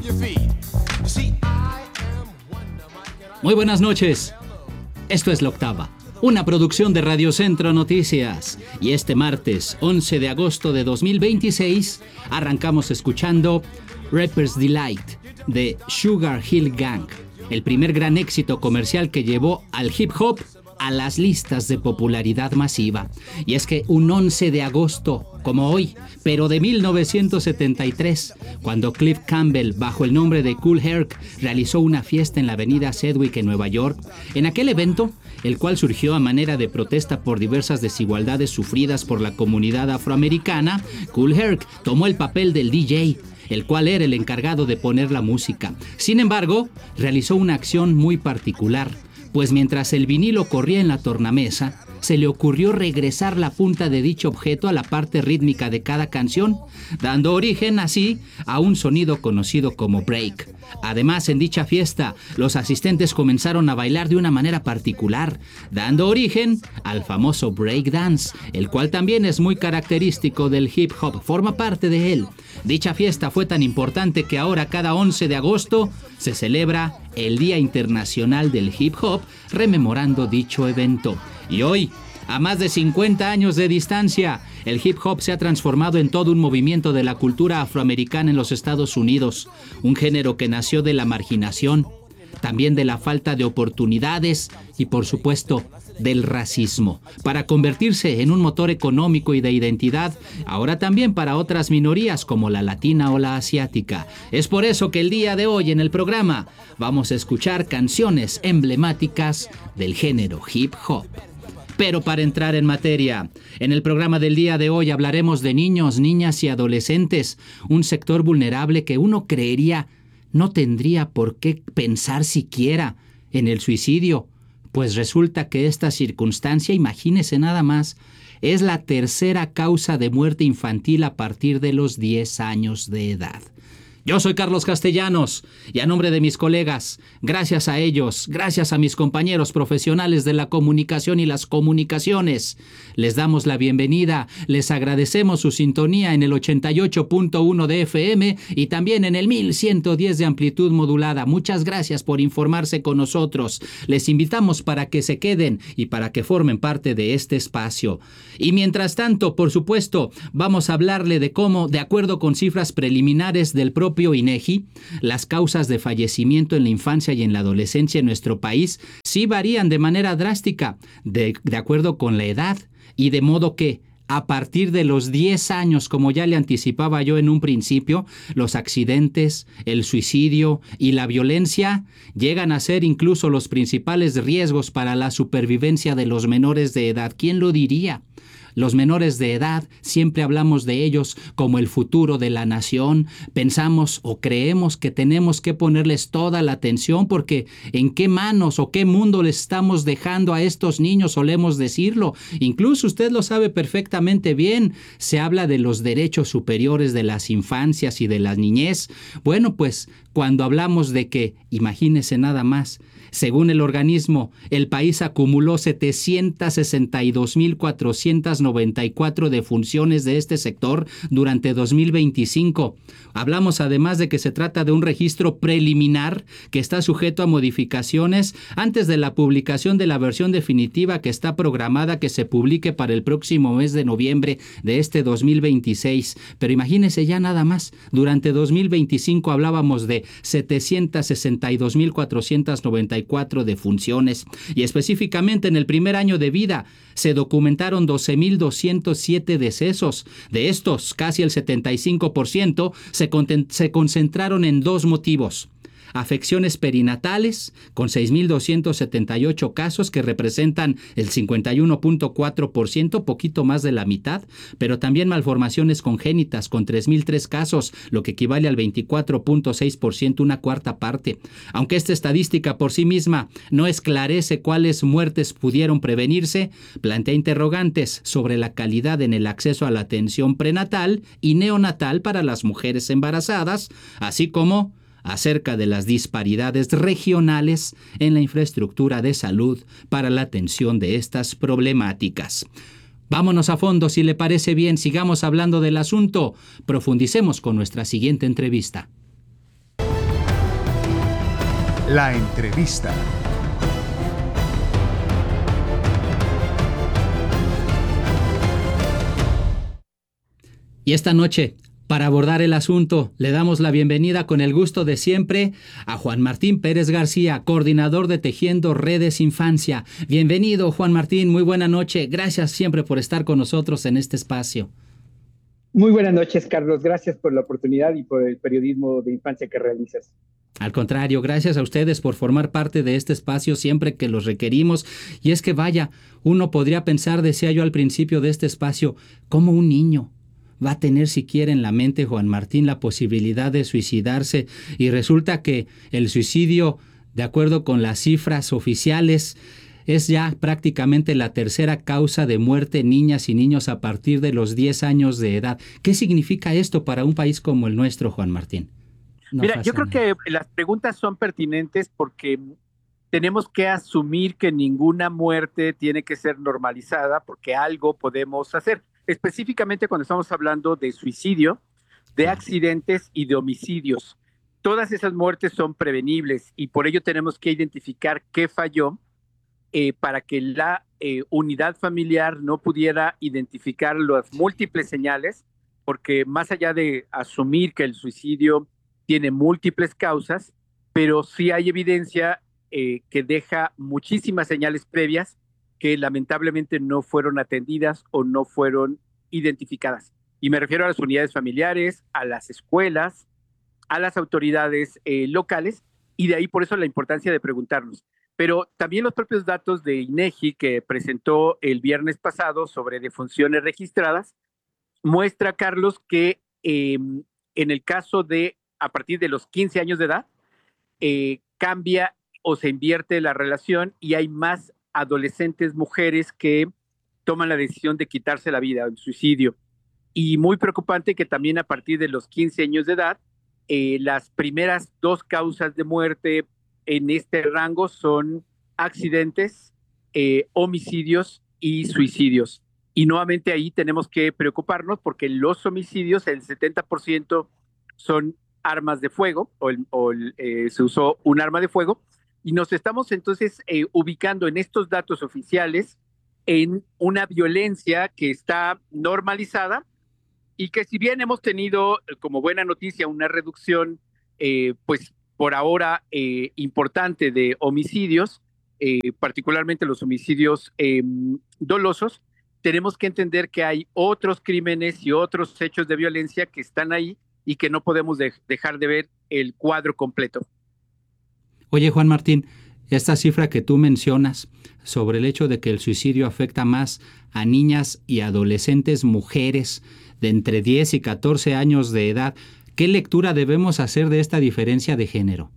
Muy buenas noches. Esto es La Octava, una producción de Radio Centro Noticias. Y este martes, 11 de agosto de 2026, arrancamos escuchando Rapper's Delight de Sugar Hill Gang, el primer gran éxito comercial que llevó al hip hop a las listas de popularidad masiva. Y es que un 11 de agosto, como hoy, pero de 1973, cuando Cliff Campbell, bajo el nombre de Kool Herc, realizó una fiesta en la avenida Sedgwick en Nueva York, en aquel evento, el cual surgió a manera de protesta por diversas desigualdades sufridas por la comunidad afroamericana, Kool Herc tomó el papel del DJ, el cual era el encargado de poner la música. Sin embargo, realizó una acción muy particular, pues mientras el vinilo corría en la tornamesa, se le ocurrió regresar la punta de dicho objeto a la parte rítmica de cada canción, dando origen así a un sonido conocido como break. Además, en dicha fiesta, los asistentes comenzaron a bailar de una manera particular, dando origen al famoso breakdance, el cual también es muy característico del hip hop, forma parte de él. Dicha fiesta fue tan importante que ahora cada 11 de agosto se celebra el Día Internacional del Hip Hop, rememorando dicho evento. Y hoy, a más de 50 años de distancia, el hip hop se ha transformado en todo un movimiento de la cultura afroamericana en los Estados Unidos, un género que nació de la marginación, también de la falta de oportunidades y, por supuesto, del racismo, para convertirse en un motor económico y de identidad, ahora también para otras minorías como la latina o la asiática. Es por eso que el día de hoy en el programa vamos a escuchar canciones emblemáticas del género hip hop. Pero para entrar en materia, en el programa del día de hoy hablaremos de niños, niñas y adolescentes, un sector vulnerable que uno creería no tendría por qué pensar siquiera en el suicidio, pues resulta que esta circunstancia, imagínese nada más, es la tercera causa de muerte infantil a partir de los 10 años de edad. Yo soy Carlos Castellanos y a nombre de mis colegas, gracias a ellos, gracias a mis compañeros profesionales de la comunicación y las comunicaciones, les damos la bienvenida, les agradecemos su sintonía en el 88.1 de FM y también en el 1110 de amplitud modulada. Muchas gracias por informarse con nosotros. Les invitamos para que se queden y para que formen parte de este espacio. Y mientras tanto, por supuesto, vamos a hablarle de cómo, de acuerdo con cifras preliminares del propio INEGI, las causas de fallecimiento en la infancia y en la adolescencia en nuestro país sí varían de manera drástica, de acuerdo con la edad, y de modo que a partir de los 10 años, como ya le anticipaba yo en un principio, los accidentes, el suicidio y la violencia llegan a ser incluso los principales riesgos para la supervivencia de los menores de edad. ¿Quién lo diría? Los menores de edad, siempre hablamos de ellos como el futuro de la nación. Pensamos o creemos que tenemos que ponerles toda la atención porque ¿en qué manos o qué mundo les estamos dejando a estos niños? Solemos decirlo. Incluso usted lo sabe perfectamente bien. Se habla de los derechos superiores de las infancias y de la niñez. Bueno, pues cuando hablamos de que, imagínese nada más, según el organismo, el país acumuló 762.494 defunciones de este sector durante 2025. Hablamos además de que se trata de un registro preliminar que está sujeto a modificaciones antes de la publicación de la versión definitiva que está programada que se publique para el próximo mes de noviembre de este 2026. Pero imagínese ya nada más, durante 2025 hablábamos de 762.494 defunciones y específicamente en el primer año de vida se documentaron 12.207 decesos. De estos, casi el 75% se concentraron en dos motivos: afecciones perinatales, con 6.278 casos que representan el 51.4%, poquito más de la mitad, pero también malformaciones congénitas con 3.003 casos, lo que equivale al 24.6%, una cuarta parte. Aunque esta estadística por sí misma no esclarece cuáles muertes pudieron prevenirse, plantea interrogantes sobre la calidad en el acceso a la atención prenatal y neonatal para las mujeres embarazadas, así como acerca de las disparidades regionales en la infraestructura de salud para la atención de estas problemáticas. Vámonos a fondo, si le parece bien, sigamos hablando del asunto, profundicemos con nuestra siguiente entrevista. La entrevista. Y esta noche, para abordar el asunto, le damos la bienvenida con el gusto de siempre a Juan Martín Pérez García, coordinador de Tejiendo Redes Infancia. Bienvenido, Juan Martín, muy buena noche. Gracias siempre por estar con nosotros en este espacio. Muy buenas noches, Carlos. Gracias por la oportunidad y por el periodismo de infancia que realizas. Al contrario, gracias a ustedes por formar parte de este espacio siempre que los requerimos. Y es que vaya, uno podría pensar, decía yo al principio de este espacio, ¿cómo un niño va a tener siquiera en la mente, Juan Martín, la posibilidad de suicidarse? Y resulta que el suicidio, de acuerdo con las cifras oficiales, es ya prácticamente la tercera causa de muerte en niñas y niños a partir de los 10 años de edad. ¿Qué significa esto para un país como el nuestro, Juan Martín? Mira, yo creo que las preguntas son pertinentes porque tenemos que asumir que ninguna muerte tiene que ser normalizada porque algo podemos hacer. Específicamente cuando estamos hablando de suicidio, de accidentes y de homicidios. Todas esas muertes son prevenibles y por ello tenemos que identificar qué falló para que la unidad familiar no pudiera identificar las múltiples señales, porque más allá de asumir que el suicidio tiene múltiples causas, pero sí hay evidencia que deja muchísimas señales previas que lamentablemente no fueron atendidas o no fueron identificadas. Y me refiero a las unidades familiares, a las escuelas, a las autoridades locales, y de ahí por eso la importancia de preguntarnos. Pero también los propios datos de INEGI que presentó el viernes pasado sobre defunciones registradas muestra, Carlos, que en el caso de a partir de los 15 años de edad cambia o se invierte la relación y hay más adolescentes mujeres que toman la decisión de quitarse la vida, el suicidio. Y muy preocupante que también a partir de los 15 años de edad las primeras dos causas de muerte en este rango son accidentes, homicidios y suicidios. Y nuevamente ahí tenemos que preocuparnos porque los homicidios, el 70% son armas de fuego se usó un arma de fuego y nos estamos entonces ubicando en estos datos oficiales en una violencia que está normalizada y que si bien hemos tenido como buena noticia una reducción pues por ahora importante de homicidios, particularmente los homicidios dolosos, tenemos que entender que hay otros crímenes y otros hechos de violencia que están ahí y que no podemos dejar de ver el cuadro completo. Oye, Juan Martín, esta cifra que tú mencionas sobre el hecho de que el suicidio afecta más a niñas y adolescentes mujeres de entre 10 y 14 años de edad, ¿qué lectura debemos hacer de esta diferencia de género?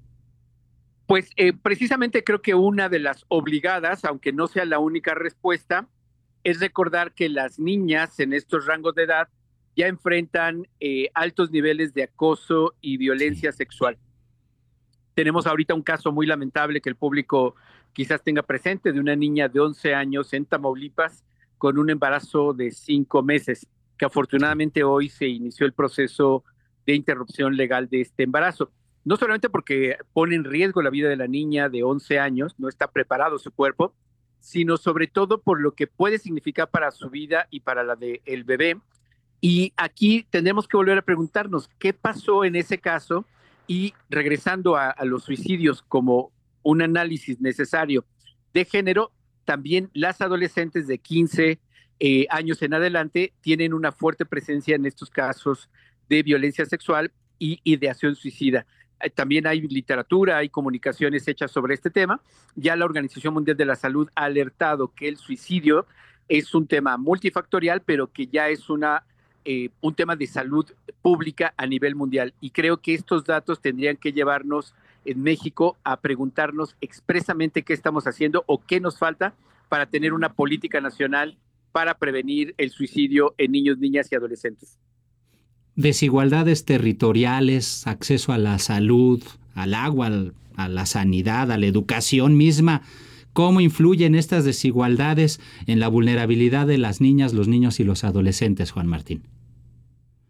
Pues precisamente creo que una de las obligadas, aunque no sea la única respuesta, es recordar que las niñas en estos rangos de edad ya enfrentan altos niveles de acoso y violencia sexual. Tenemos ahorita un caso muy lamentable que el público quizás tenga presente de una niña de 11 años en Tamaulipas con un embarazo de 5 meses, que afortunadamente hoy se inició el proceso de interrupción legal de este embarazo. No solamente porque pone en riesgo la vida de la niña de 11 años, no está preparado su cuerpo, sino sobre todo por lo que puede significar para su vida y para la del bebé. Y aquí tenemos que volver a preguntarnos qué pasó en ese caso y regresando a los suicidios como un análisis necesario de género, también las adolescentes de 15 años en adelante tienen una fuerte presencia en estos casos de violencia sexual y ideación suicida. También hay literatura, hay comunicaciones hechas sobre este tema. Ya la Organización Mundial de la Salud ha alertado que el suicidio es un tema multifactorial, pero que ya es un tema de salud pública a nivel mundial. Y creo que estos datos tendrían que llevarnos en México a preguntarnos expresamente qué estamos haciendo o qué nos falta para tener una política nacional para prevenir el suicidio en niños, niñas y adolescentes. Desigualdades territoriales, acceso a la salud, al agua, a la sanidad, a la educación misma. ¿Cómo influyen estas desigualdades en la vulnerabilidad de las niñas, los niños y los adolescentes, Juan Martín?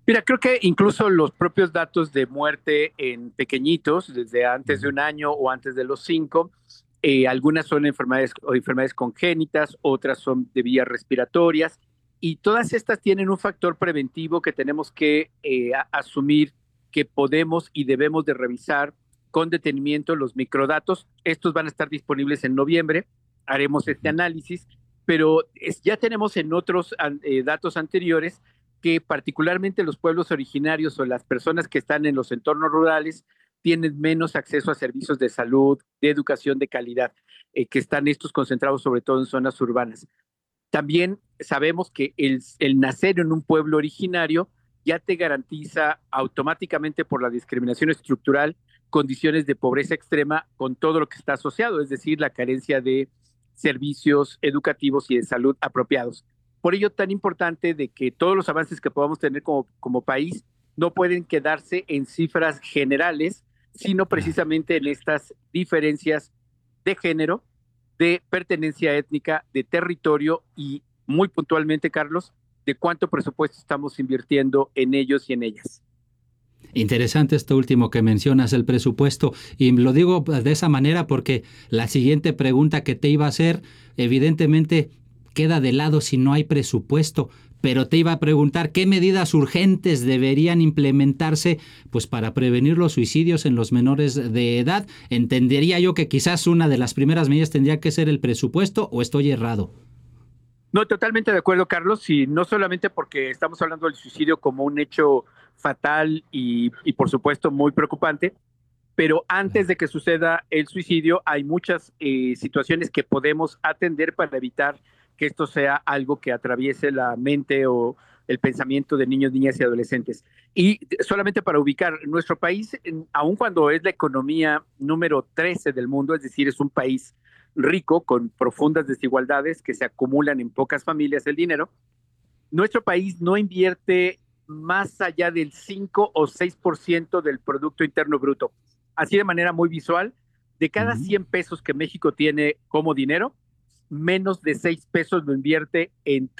Mira, creo que incluso los propios datos de muerte en pequeñitos, desde antes de un año o antes de los 5, algunas son enfermedades congénitas, otras son de vías respiratorias, y todas estas tienen un factor preventivo que tenemos que asumir que podemos y debemos de revisar con detenimiento los microdatos. Estos van a estar disponibles en noviembre, haremos este análisis, pero ya tenemos en otros datos anteriores que particularmente los pueblos originarios o las personas que están en los entornos rurales tienen menos acceso a servicios de salud, de educación de calidad, que están estos concentrados sobre todo en zonas urbanas. También sabemos que el nacer en un pueblo originario ya te garantiza automáticamente por la discriminación estructural condiciones de pobreza extrema con todo lo que está asociado, es decir, la carencia de servicios educativos y de salud apropiados. Por ello, tan importante de que todos los avances que podamos tener como país no pueden quedarse en cifras generales, sino precisamente en estas diferencias de género, de pertenencia étnica, de territorio y muy puntualmente, Carlos, de cuánto presupuesto estamos invirtiendo en ellos y en ellas. Interesante esto último que mencionas, el presupuesto, y lo digo de esa manera porque la siguiente pregunta que te iba a hacer, evidentemente queda de lado si no hay presupuesto, pero te iba a preguntar qué medidas urgentes deberían implementarse pues para prevenir los suicidios en los menores de edad. Entendería yo que quizás una de las primeras medidas tendría que ser el presupuesto, ¿o estoy errado? No, totalmente de acuerdo, Carlos, y no solamente porque estamos hablando del suicidio como un hecho fatal y por supuesto muy preocupante, pero antes de que suceda el suicidio hay muchas situaciones que podemos atender para evitar que esto sea algo que atraviese la mente o el pensamiento de niños, niñas y adolescentes. Y solamente para ubicar, nuestro país, aun cuando es la economía número 13 del mundo, es decir, es un país rico con profundas desigualdades que se acumulan en pocas familias el dinero, nuestro país no invierte más allá del 5 o 6% del Producto Interno Bruto. Así de manera muy visual, de cada 100 pesos que México tiene como dinero, menos de 6 pesos lo invierte en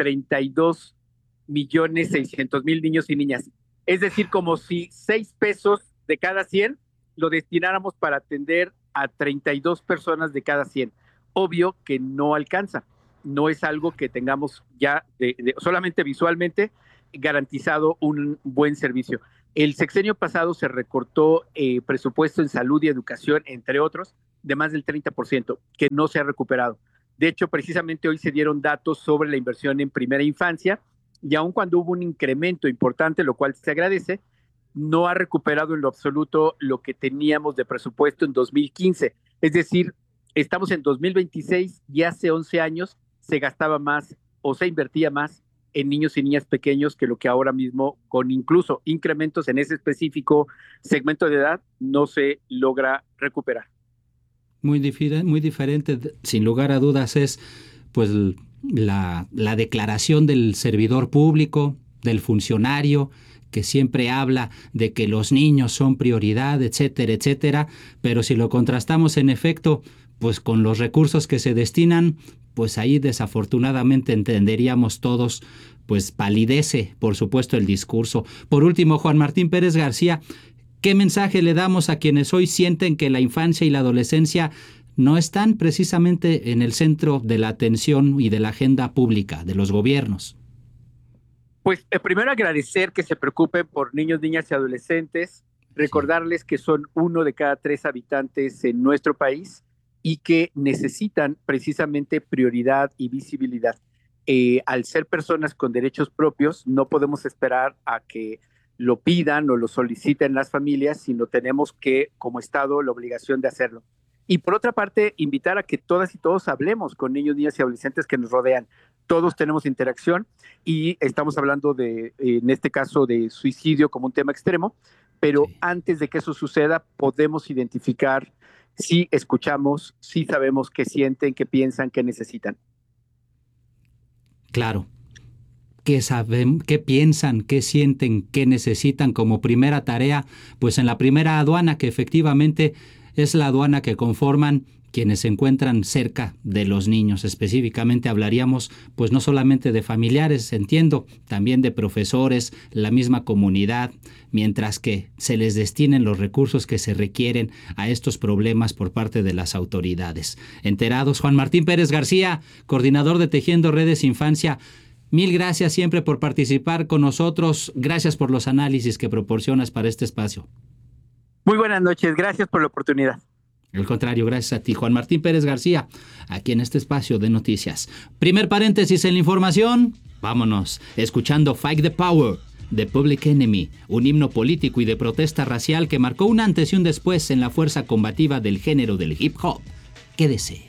32.600.000 niños y niñas. Es decir, como si 6 pesos de cada 100 lo destináramos para atender a 32 personas de cada 100. Obvio que no alcanza. No es algo que tengamos ya solamente visualmente garantizado un buen servicio. El sexenio pasado se recortó presupuesto en salud y educación, entre otros, de más del 30%, que no se ha recuperado. De hecho, precisamente hoy se dieron datos sobre la inversión en primera infancia y aun cuando hubo un incremento importante, lo cual se agradece, no ha recuperado en lo absoluto lo que teníamos de presupuesto en 2015. Es decir, estamos en 2026 y hace 11 años se gastaba más o se invertía más en niños y niñas pequeños que lo que ahora mismo, con incluso incrementos en ese específico segmento de edad, no se logra recuperar. Muy diferente, sin lugar a dudas, es pues la declaración del servidor público, del funcionario, que siempre habla de que los niños son prioridad, etcétera, etcétera, pero si lo contrastamos en efecto, pues con los recursos que se destinan, pues ahí desafortunadamente entenderíamos todos, pues palidece, por supuesto, el discurso. Por último, Juan Martín Pérez García, ¿qué mensaje le damos a quienes hoy sienten que la infancia y la adolescencia no están precisamente en el centro de la atención y de la agenda pública de los gobiernos? Pues primero agradecer que se preocupen por niños, niñas y adolescentes, recordarles que son 1 de cada 3 habitantes en nuestro país y que necesitan precisamente prioridad y visibilidad. Al ser personas con derechos propios, no podemos esperar a que lo pidan o lo soliciten las familias, sino tenemos que, como Estado, la obligación de hacerlo. Y por otra parte, invitar a que todas y todos hablemos con niños, niñas y adolescentes que nos rodean. Todos tenemos interacción y estamos hablando en este caso, de suicidio como un tema extremo, pero antes de que eso suceda, podemos identificar si escuchamos, si sabemos qué sienten, qué piensan, qué necesitan. Claro. ¿Qué saben, qué piensan, qué sienten, qué necesitan como primera tarea? Pues en la primera aduana, que efectivamente es la aduana que conforman quienes se encuentran cerca de los niños. Específicamente hablaríamos, pues no solamente de familiares, entiendo, también de profesores, la misma comunidad, mientras que se les destinen los recursos que se requieren a estos problemas por parte de las autoridades. Enterados, Juan Martín Pérez García, coordinador de Tejiendo Redes Infancia, mil gracias siempre por participar con nosotros. Gracias por los análisis que proporcionas para este espacio. Muy buenas noches, gracias por la oportunidad. Al contrario, gracias a ti, Juan Martín Pérez García, aquí en este espacio de noticias. Primer paréntesis en la información, vámonos, escuchando Fight the Power de Public Enemy, un himno político y de protesta racial que marcó un antes y un después en la fuerza combativa del género del hip hop. Quédese.